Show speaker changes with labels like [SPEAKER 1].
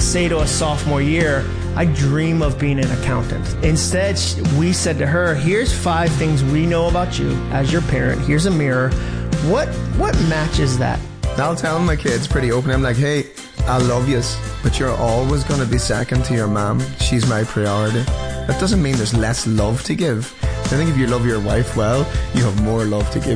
[SPEAKER 1] say to a sophomore year, I dream of being an accountant. Instead, we said to her, here's 5 things we know about you as your parent. Here's a mirror. What matches that?
[SPEAKER 2] I'll tell my kids pretty openly. I'm like, hey, I love yous, but you're always going to be second to your mom. She's my priority. That doesn't mean there's less love to give. I think if you love your wife well, you have more love to give.